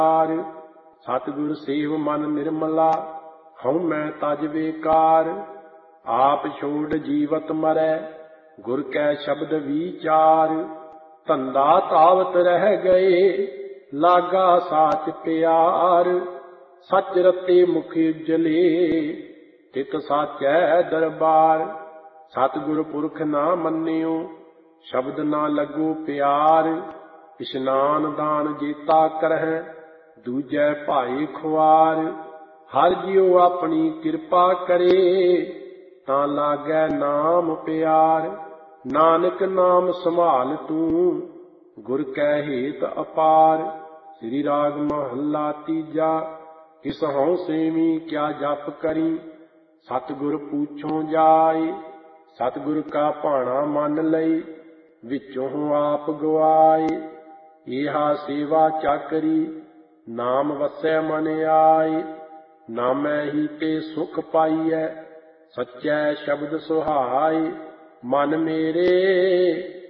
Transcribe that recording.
सतगुर सेव मन निर्मला हऊँ मैं तज बेकार। आप छोड़ जीवत मरै गुर कै शब्द विचार। धंधा तावत रह गए लागा साच प्यार। सच रते मुख उजले तित साचै दरबार। सतगुर पुरख ना मन्नियो शब्द ना लगो प्यार। इशनान दान जेता करह दूजै भाई खुआर। हर जियो अपनी किरपा करे तां लागै नाम प्यार। नानक नाम संभाल तू गुर कै हेत अपार। श्री राग महला तीजा। किस हौं सेवी क्या जप करी सतगुर पूछों जाय। सतगुर का भाणा मन लई विचों आप गवाए। इहा सेवा चाकरी नाम वसै मन आए। नामै ही ते सुख पाईਐ सच्चै शब्द सुहाए। मन मेरे